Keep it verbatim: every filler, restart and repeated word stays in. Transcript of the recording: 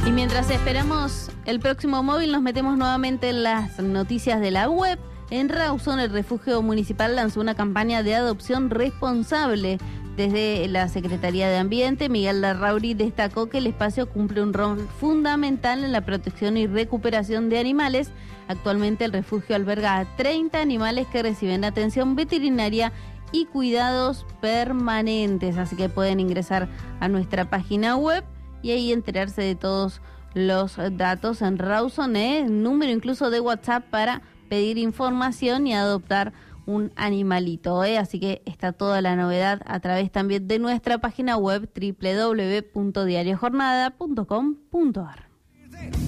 Y mientras esperamos el próximo móvil, nos metemos nuevamente en las noticias de la web. En Rawson, el refugio municipal lanzó una campaña de adopción responsable. Desde la Secretaría de Ambiente, Miguel Larrauri destacó que el espacio cumple un rol fundamental en la protección y recuperación de animales. Actualmente el refugio alberga a treinta animales que reciben atención veterinaria y cuidados permanentes. Así que pueden ingresar a nuestra página web y ahí enterarse de todos los datos en Rawson, ¿eh? Número incluso de WhatsApp para pedir información y adoptar un animalito, ¿eh? Así que está toda la novedad a través también de nuestra página web doble u doble u doble u punto diario jornada punto com punto a r.